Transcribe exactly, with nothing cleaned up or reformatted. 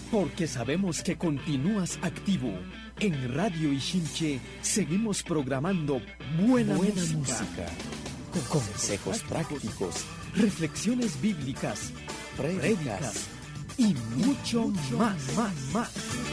Porque sabemos que continúas activo. En Radio Ichinche seguimos programando buena, buena música, música, con consejos prácticos, reflexiones bíblicas, prédicas y mucho, mucho más, más, más.